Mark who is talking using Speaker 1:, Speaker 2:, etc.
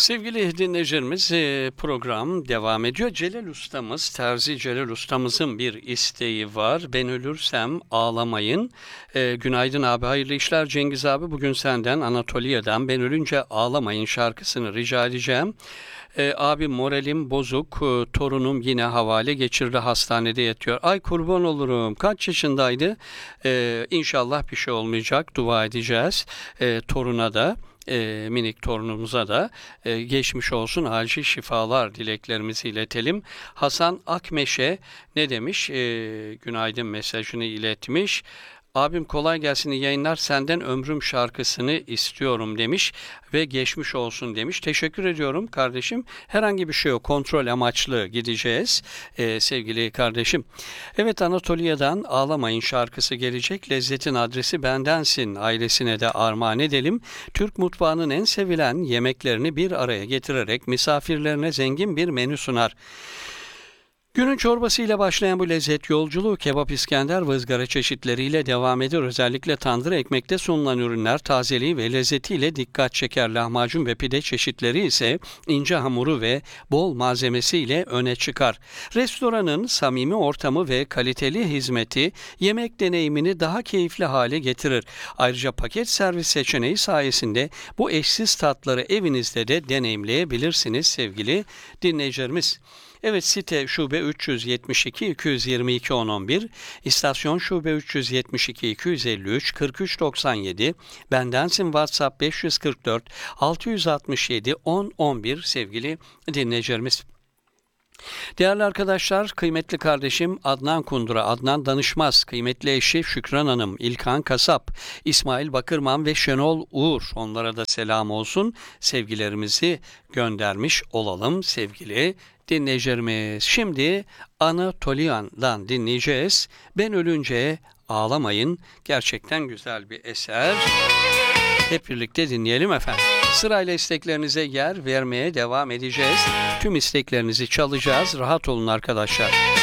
Speaker 1: Sevgili dinleyicilerimiz, program devam ediyor. Celal Ustamız, Terzi Celal Ustamızın bir isteği var. Ben ölürsem ağlamayın. Günaydın abi, hayırlı işler. Cengiz abi, bugün senden Anatolia'dan Ben Ölünce Ağlamayın şarkısını rica edeceğim. Abi moralim bozuk, torunum yine havale geçirdi, hastanede yatıyor. Ay kurban olurum, kaç yaşındaydı? İnşallah bir şey olmayacak, dua edeceğiz. Toruna da. Minik torunumuza da geçmiş olsun, acil şifalar dileklerimizi iletelim. Hasan Akmeşe ne demiş? Günaydın mesajını iletmiş. Abim kolay gelsin, iyi yayınlar, senden ömrüm şarkısını istiyorum demiş ve geçmiş olsun demiş. Teşekkür ediyorum kardeşim. Herhangi bir şey yok, kontrol amaçlı gideceğiz sevgili kardeşim. Evet, Anatolia'dan Ağlamayın şarkısı gelecek. Lezzetin adresi bendensin ailesine de armağan edelim. Türk mutfağının en sevilen yemeklerini bir araya getirerek misafirlerine zengin bir menü sunar. Günün çorbasıyla başlayan bu lezzet yolculuğu kebap, İskender ve ızgara çeşitleriyle devam eder. Özellikle tandır ekmekte sunulan ürünler tazeliği ve lezzetiyle dikkat çeker. Lahmacun ve pide çeşitleri ise ince hamuru ve bol malzemesiyle öne çıkar. Restoranın samimi ortamı ve kaliteli hizmeti yemek deneyimini daha keyifli hale getirir. Ayrıca paket servis seçeneği sayesinde bu eşsiz tatları evinizde de deneyimleyebilirsiniz sevgili dinleyicilerimiz. Evet, site şube 372 222 1011, istasyon şube 372 253 43 97, bendensin WhatsApp 544 667 10 11 sevgili dinleyicilerimiz. Değerli arkadaşlar, kıymetli kardeşim Adnan Kundura, Adnan Danışmaz, kıymetli eşi Şükran Hanım, İlkan Kasap, İsmail Bakırman ve Şenol Uğur, onlara da selam olsun, sevgilerimizi göndermiş olalım sevgili dinleyicilerimiz. Şimdi Anatolia'dan dinleyeceğiz. Ben Ölünce Ağlamayın, gerçekten güzel bir eser. Hep birlikte dinleyelim efendim. Sırayla isteklerinize yer vermeye devam edeceğiz. Tüm isteklerinizi çalacağız. Rahat olun arkadaşlar.